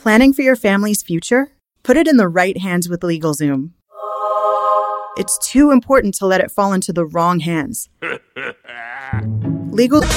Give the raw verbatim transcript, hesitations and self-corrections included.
Planning for your family's future? Put it in the right hands with LegalZoom. It's too important to let it fall into the wrong hands. Legal